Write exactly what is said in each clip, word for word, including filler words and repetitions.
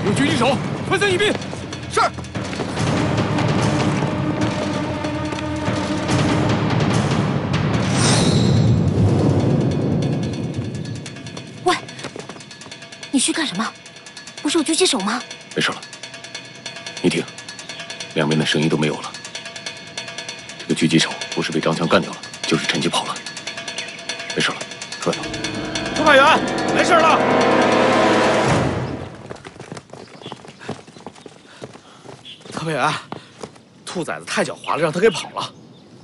用狙击手分散隐蔽。是。 喂，你去干什么？不是有狙击手吗？ 没事了。你听，两边的声音都没有了。这个狙击手不是被张强干掉了，就是趁机跑了。没事了，出来吧。 朱派员，没事了。特派员，兔崽子太狡猾了，让他给跑了。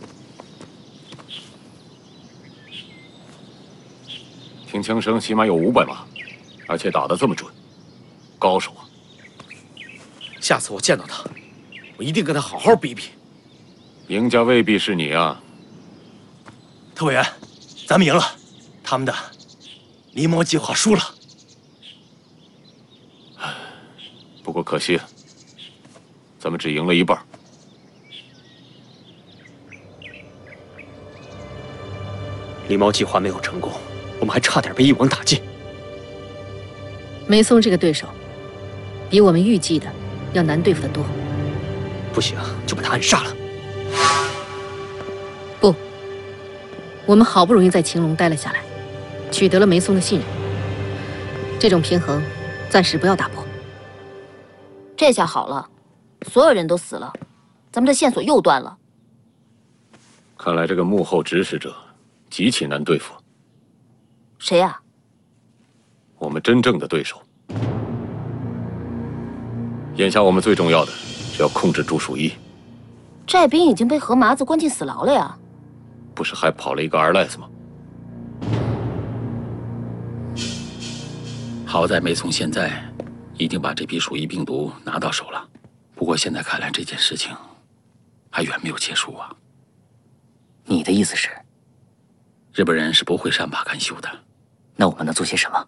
听枪声，起码有五百码，而且打得这么准，高手啊！ 下次我见到他，我一定跟他好好比比。 赢家未必是你啊。 特委员，咱们赢了，他们的狸猫计划输了。 不过可惜了，咱们只赢了一半。 狸猫计划没有成功，我们还差点被一网打尽。 梅松这个对手，比我们预计的要难对付得多。 不行，就把他暗杀了。 不，我们好不容易在秦龙待了下来，取得了梅松的信任，这种平衡暂时不要打破。 这下好了，所有人都死了，咱们的线索又断了。 看来这个幕后指使者极其难对付。 谁呀？ 我们真正的对手。眼下我们最重要的是要控制住鼠疫。 寨兵已经被何麻子关进死牢了呀。 不是还跑了一个二赖子吗？ 好在梅松现在已经把这批鼠疫病毒拿到手了，不过现在看来这件事情还远没有结束啊。 你的意思是， 日本人是不会善罢甘休的。 那我们能做些什么？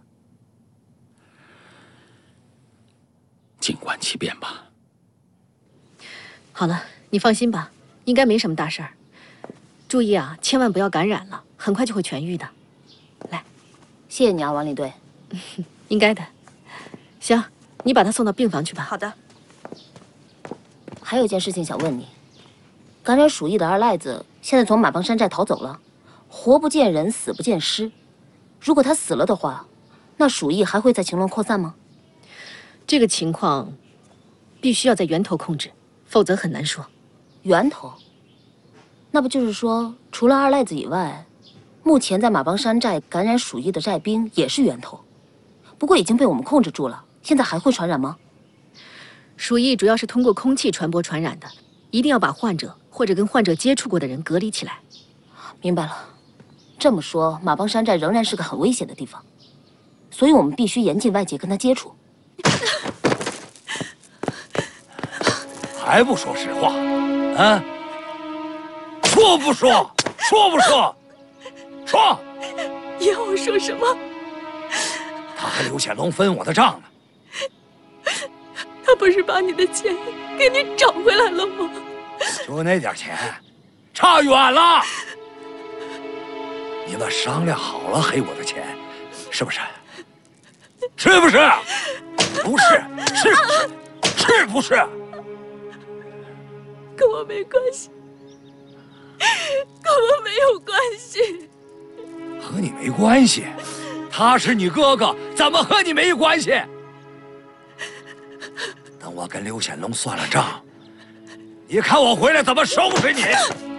静观其变吧。 好了，你放心吧，应该没什么大事儿。注意啊，千万不要感染了，很快就会痊愈的。来， 谢谢你啊，王领队。 应该的。行，你把他送到病房去吧。 好的。还有件事情想问你，感染鼠疫的二赖子现在从马帮山寨逃走了，活不见人，死不见尸。如果他死了的话，那鼠疫还会在秦龙扩散吗？ 这个情况必须要在源头控制，否则很难说。 源头？那不就是说，除了二赖子以外，目前在马帮山寨感染鼠疫的寨兵也是源头，不过已经被我们控制住了。现在还会传染吗？ 鼠疫主要是通过空气传播传染的，一定要把患者或者跟患者接触过的人隔离起来。 明白了。这么说，马帮山寨仍然是个很危险的地方，所以我们必须严禁外界跟他接触。 还不说实话，啊？说不说？说不说？说！ 要我说什么？ 他和刘显龙分我的账呢。 他不是把你的钱给你找回来了吗？ 就那点钱，差远了。你们商量好了黑我的钱，是不是？是不是？不是，是不是？是不是？ 跟我没关系，跟我没有关系。 和你没关系？他是你哥哥，怎么和你没关系？等我跟刘显龙算了账，你看我回来怎么收拾你！